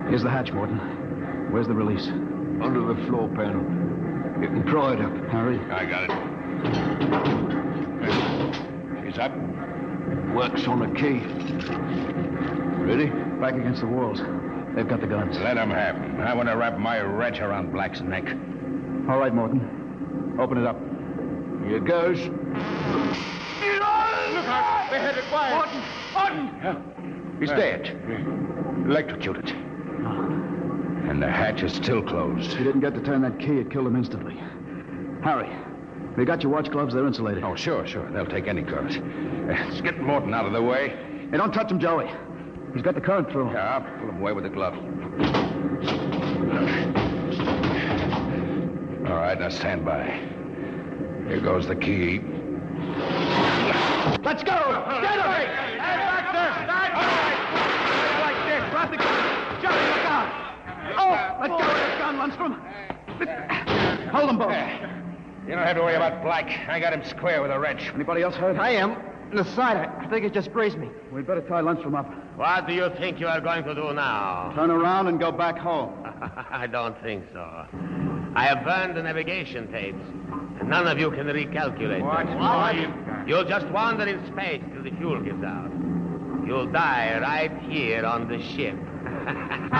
Here's the hatch, Morton. Where's the release? Under the floor panel. You can pry it up. Hurry. I got it. She's up. Works on a key. Ready? Back against the walls. They've got the guns. Let them have them. I want to wrap my wretch around Black's neck. All right, Morton. Open it up. Here goes. Look out! They had it quiet. Morton! He's dead. Electrocuted. And the hatch is still closed. He didn't get to turn that key. It killed him instantly. Harry, we got your watch gloves. They're insulated. Oh, sure. They'll take any current. Let's get Morton out of the way. Hey, don't touch him, Joey. He's got the current through. Yeah, I'll pull him away with the glove. All right, now stand by. Here goes the key. Let's go! Get him! Hey, back there! Like this. Drop the gun. Johnny, look out! Oh, let go of that gun, Lundstrom. Hold them both. You don't have to worry about Black. I got him square with a wrench. Anybody else hurt? I am. In the side. I think it just grazed me. We'd better tie Lundstrom up. What do you think you are going to do now? Turn around and go back home. I don't think so. I have burned the navigation tapes, and none of you can recalculate them. You'll just wander in space till the fuel gives out. You'll die right here on the ship.